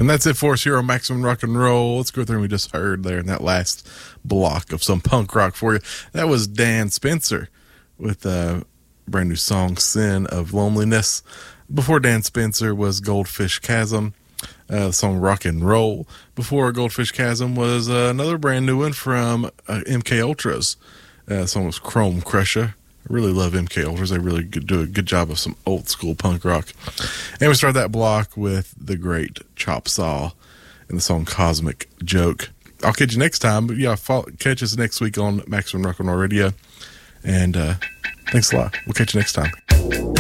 And that's it for us here on Maximum Rock and Roll. Let's go through and we just heard there in that last block of some punk rock for you. That was Dan Spencer with a brand new song, Sin of Loneliness. Before Dan Spencer was Goldfish Chasm, the song Rock and Roll. Before Goldfish Chasm was another brand new one from MK Ultras. The song was Chrome Crusher. I really love MK Ultras. They really do a good job of some old school punk rock. And we start that block with the great Chop Saw and the song Cosmic Joke. I'll catch you next time. But yeah, catch us next week on Maximum Rock and Roll Radio. And thanks a lot. We'll catch you next time.